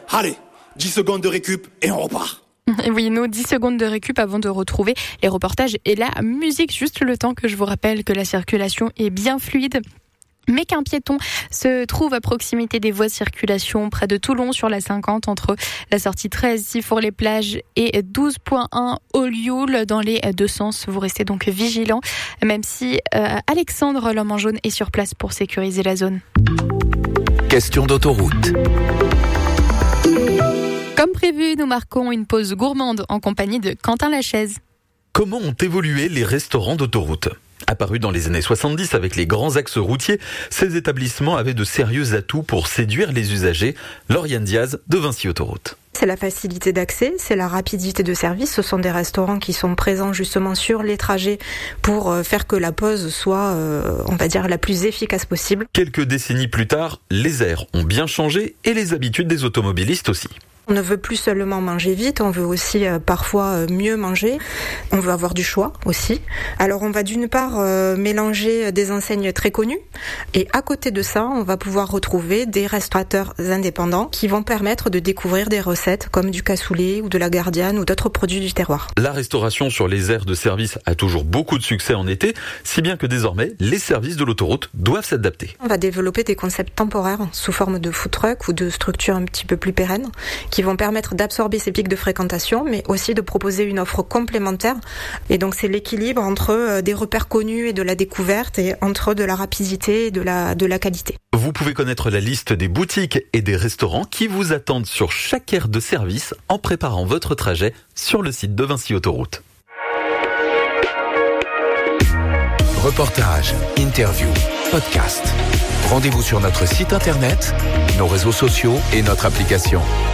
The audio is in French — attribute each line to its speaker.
Speaker 1: Allez, 10 secondes de récup et on repart.
Speaker 2: Oui, nous, 10 secondes de récup avant de retrouver les reportages et la musique. Juste le temps que je vous rappelle que la circulation est bien fluide. Mais qu'un piéton se trouve à proximité des voies de circulation près de Toulon sur la 50 entre la sortie 13 Sifour-les-Plages et 12.1 Olioul dans les deux sens. Vous restez donc vigilants, même si Alexandre, l'homme en jaune, est sur place pour sécuriser la zone.
Speaker 3: Question d'autoroute.
Speaker 2: Comme prévu, nous marquons une pause gourmande en compagnie de Quentin Lachaise.
Speaker 3: Comment ont évolué les restaurants d'autoroute ? Apparus dans les années 70 avec les grands axes routiers, ces établissements avaient de sérieux atouts pour séduire les usagers. Lauriane Diaz de Vinci Autoroute.
Speaker 4: C'est la facilité d'accès, c'est la rapidité de service. Ce sont des restaurants qui sont présents justement sur les trajets pour faire que la pause soit, on va dire, la plus efficace possible.
Speaker 3: Quelques décennies plus tard, les aires ont bien changé et les habitudes des automobilistes aussi.
Speaker 4: On ne veut plus seulement manger vite, on veut aussi parfois mieux manger. On veut avoir du choix aussi. Alors on va d'une part mélanger des enseignes très connues et à côté de ça, on va pouvoir retrouver des restaurateurs indépendants qui vont permettre de découvrir des recettes comme du cassoulet ou de la gardiane ou d'autres produits du terroir.
Speaker 3: La restauration sur les aires de service a toujours beaucoup de succès en été, si bien que désormais, les services de l'autoroute doivent s'adapter.
Speaker 4: On va développer des concepts temporaires sous forme de food truck ou de structures un petit peu plus pérennes qui vont permettre d'absorber ces pics de fréquentation, mais aussi de proposer une offre complémentaire. Et donc c'est l'équilibre entre des repères connus et de la découverte, et entre de la rapidité et de la qualité.
Speaker 3: Vous pouvez connaître la liste des boutiques et des restaurants qui vous attendent sur chaque aire de service en préparant votre trajet sur le site de Vinci Autoroute.
Speaker 5: Reportages, interviews, podcasts. Rendez-vous sur notre site internet, nos réseaux sociaux et notre application.